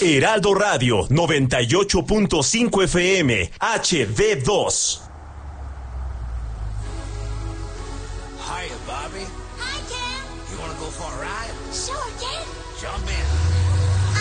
Heraldo Radio 98.5 FM HD2. Hiya, Bobby. Hi, Ken. You want to go for a ride? Sure, Ken. Jump in.